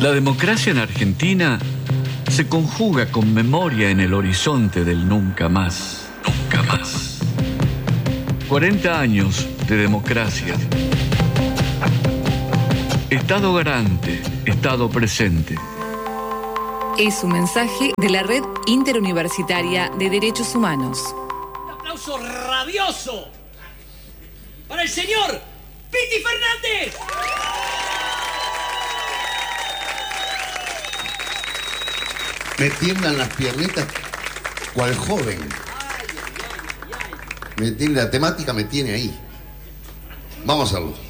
La democracia en Argentina se conjuga con memoria en el horizonte del nunca más. Nunca más. 40 años de democracia. Estado garante, Estado presente. Es un mensaje de la Red Interuniversitaria de Derechos Humanos. Un aplauso rabioso para el señor Piti Fernández. Me tiemblan las piernitas cual joven. La temática me tiene ahí. Vamos a verlo.